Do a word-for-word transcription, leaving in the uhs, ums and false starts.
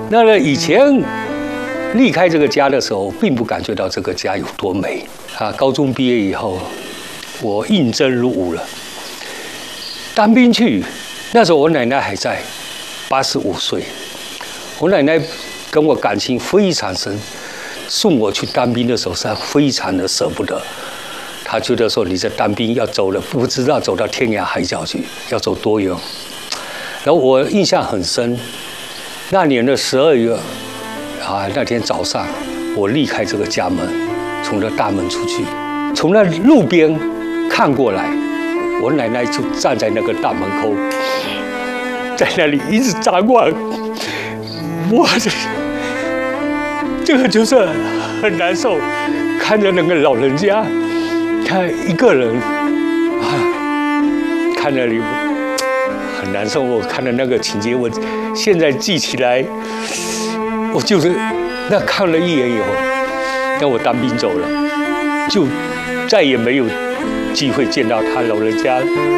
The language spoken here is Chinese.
那么以前离开这个家的时候，并不感觉到这个家有多美啊。高中毕业以后，我应征入伍了，当兵去。那时候我奶奶还在，八十五岁。我奶奶跟我感情非常深，送我去当兵的时候是非常的舍不得。她觉得说你这当兵要走了，不知道走到天涯海角去，要走多远。然后我印象很深，那年的十二月啊，那天早上我离开这个家门，从这大门出去，从那路边看过来，我奶奶就站在那个大门口，在那里一直张望。我这这个就是很难受，看着那个老人家，他一个人啊，看着你很难受。我看到那个情节，我现在记起来，我就是那看了一眼以后，那我当兵走了，就再也没有机会见到他老人家了。